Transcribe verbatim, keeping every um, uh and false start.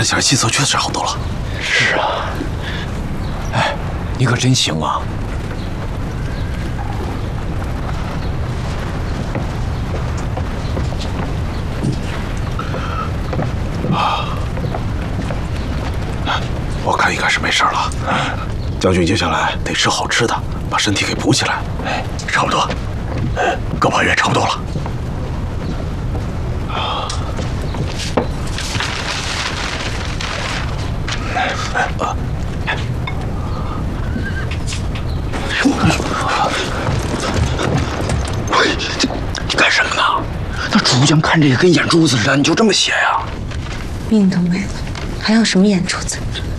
看起来气色确实好多了。 是啊，哎，你可真行啊！ 啊，我看应该是没事了。将军接下来得吃好吃的，把身体给补起来。 哎，差不多，各跑院差不多了。啊。 啊！你干什么呢？那主将看这个跟眼珠子似的，你就这么写呀？ 命都没了，还要什么眼珠子？